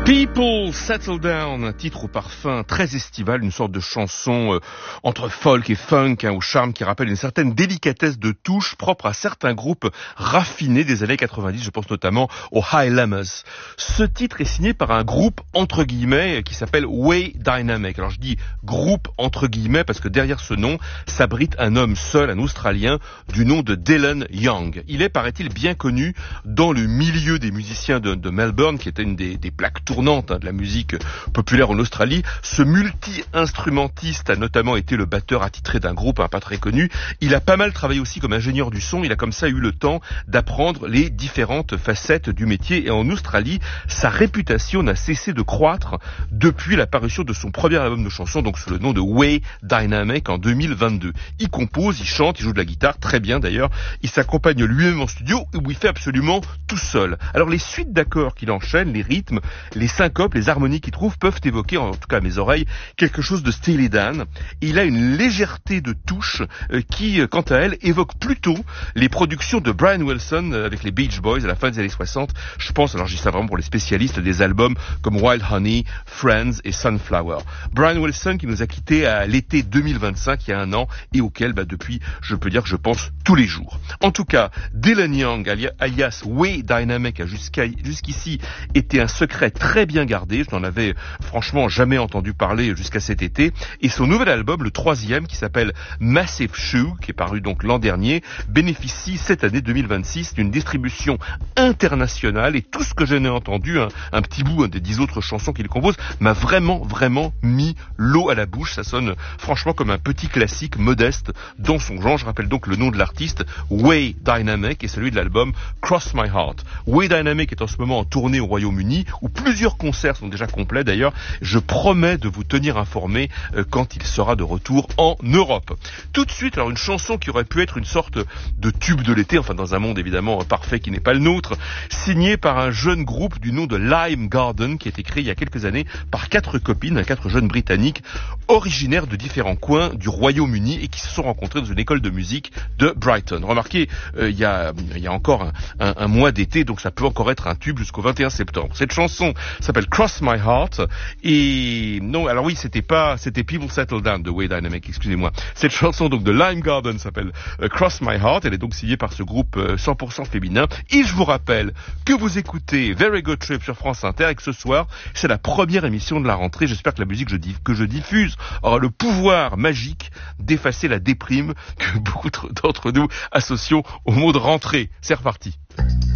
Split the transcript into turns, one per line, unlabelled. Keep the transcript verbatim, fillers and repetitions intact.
People Settle Down, un titre au parfum très estival, une sorte de chanson euh, entre folk et funk, hein, au charme qui rappelle une certaine délicatesse de touche propre à certains groupes raffinés des années quatre-vingt-dix, je pense notamment aux High Llamas. Ce titre est signé par un groupe entre guillemets qui s'appelle Way Dynamic. Alors je dis groupe entre guillemets parce que derrière ce nom s'abrite un homme seul, un Australien du nom de Dylan Young. Il est, paraît-il, bien connu dans le milieu des musiciens de, de Melbourne, qui était une des, des plaques tournantes hein, de la musique populaire en Australie. Ce multi-instrumentiste a notamment été le batteur attitré d'un groupe hein, pas très connu. Il a pas mal travaillé aussi comme ingénieur du son. Il a comme ça eu le temps d'apprendre les différentes facettes du métier. Et en Australie, sa réputation n'a cessé de croître depuis la parution de son premier album de chansons, donc sous le nom de Way Dynamic en deux mille vingt-deux. Il compose, il chante, il joue de la guitare, très bien d'ailleurs. Il s'accompagne lui-même en studio où il fait absolument tout seul. Alors les suites d'accords qu'il enchaîne, les rythmes, les syncopes, les harmonies qu'il trouve peuvent évoquer, en tout cas à mes oreilles, quelque chose de Steely Dan. Et il a une légèreté de touche euh, qui, euh, quant à elle, évoque plutôt les productions de Brian Wilson euh, avec les Beach Boys à la fin des années soixante. Je pense, alors je dis ça vraiment pour les spécialistes, des albums comme Wild Honey, Friends et Sunflower. Brian Wilson qui nous a quittés à l'été deux mille vingt-cinq, il y a un an, et auquel, bah, depuis, je peux dire que je pense tous les jours. En tout cas, Dylan Young, alias Way Dynamic, a jusqu'à, jusqu'ici été un secret très bien gardé. Je n'en avais franchement jamais entendu parler jusqu'à cet été. Et son nouvel album, le troisième, qui s'appelle Massive Shoe, qui est paru donc l'an dernier, bénéficie cette année deux mille vingt-six d'une distribution internationale. Et tout ce que j'en ai entendu, un, un petit bout hein, des dix autres chansons qu'il compose, m'a vraiment, vraiment mis l'eau à la bouche. Ça sonne franchement comme un petit classique modeste dans son genre. Je rappelle donc le nom de l'artiste, Way Dynamic, et celui de l'album Cross My Heart. Way Dynamic est en ce moment en tournée au Royaume-Uni, où plusieurs concerts sont déjà complets d'ailleurs. Je promets de vous tenir informé euh, quand il sera de retour en Europe. Tout de suite, alors une chanson qui aurait pu être une sorte de tube de l'été, enfin dans un monde évidemment parfait qui n'est pas le nôtre, signée par un jeune groupe du nom de Lime Garden, qui a été créé il y a quelques années par quatre copines, quatre jeunes britanniques, originaires de différents coins du Royaume-Uni et qui se sont rencontrés dans une école de musique de Brighton. Remarquez, euh, il y a, il y a encore un, un, un mois d'été, donc ça peut encore être un tube jusqu'au vingt et un septembre. Cette chanson s'appelle Cross My Heart, et non, alors oui, c'était pas, c'était People Settle Down de Way Dynamic, excusez-moi. Cette chanson donc de Lime Garden s'appelle uh, Cross My Heart. Elle est donc signée par ce groupe uh, cent pour cent féminin. Et je vous rappelle que vous écoutez Very Good Trip sur France Inter et que ce soir, c'est la première émission de la rentrée. J'espère que la musique que je, diff- que je diffuse aura le pouvoir magique d'effacer la déprime que beaucoup d'entre nous associons au mot de rentrée. C'est reparti.